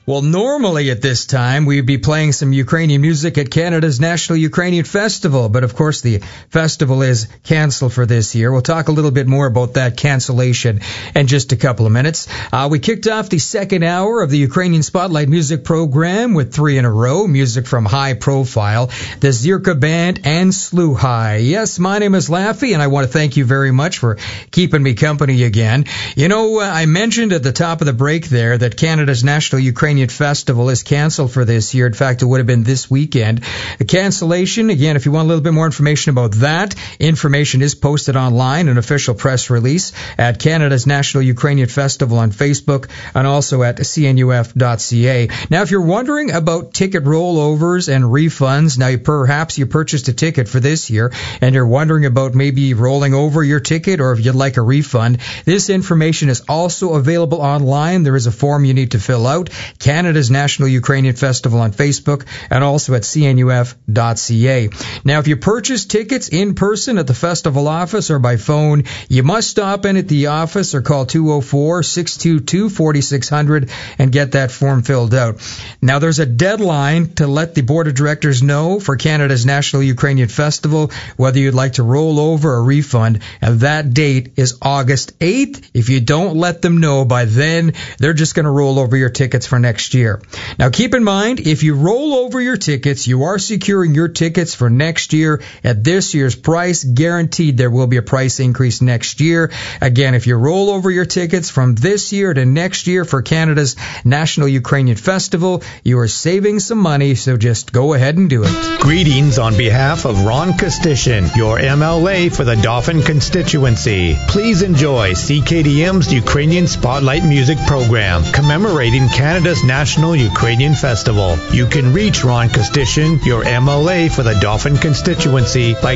Well, normally at this time, we'd be playing some Ukrainian music at Canada's National Ukrainian Festival, but of course the festival is canceled for this year. We'll talk a little bit more about that cancellation in just a couple of minutes. We kicked off the second hour of the Ukrainian Spotlight Music program with 3 in a row, music from high profile, the Zirka Band and Sluhai. Yes, my name is Laffy, and I want to thank you very much for keeping me company again. You know, I mentioned at the top of the break there that Canada's National Ukrainian Festival is canceled for this year. In fact, it would have been this weekend. The cancellation, again, if you want a little bit more information about that, information is posted online, an official press release at Canada's National Ukrainian Festival on Facebook and also at cnuf.ca. Now, if you're wondering about ticket rollovers and refunds, now perhaps you purchased a ticket for this year and you're wondering about maybe rolling over your ticket or if you'd like a refund, this information is also available online. There is a form you need to fill out. Canada's National Ukrainian Festival on Facebook and also at cnuf.ca. Now, if you purchase tickets in person at the festival office or by phone, you must stop in at the office or call 204-622-4600 and get that form filled out. Now, there's a deadline to let the board of directors know for Canada's National Ukrainian Festival whether you'd like to roll over or refund, and that date is August 8th. If you don't let them know by then, they're just going to roll over your tickets for next year. Now, keep in mind, if you roll over your tickets, you are securing your tickets for next year at this year's price. Guaranteed there will be a price increase next year. Again, if you roll over your tickets from this year to next year for Canada's National Ukrainian Festival, you are saving some money, so just go ahead and do it. Greetings on behalf of Ron Kostishin, your MLA for the Dauphin constituency. Please enjoy CKDM's Ukrainian Spotlight Music program commemorating Canada's National Ukrainian Festival. You can reach Ron Kostishin, your MLA for the Dauphin constituency, by